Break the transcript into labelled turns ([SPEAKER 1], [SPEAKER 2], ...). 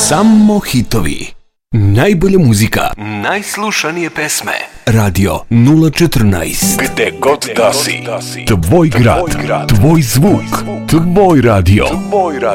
[SPEAKER 1] Samo hitovi. Najbolja muzika. Najslušanije pesme. Radio 014. Gde god da si. Tvoj grad. Tvoj zvuk. Tvoj radio.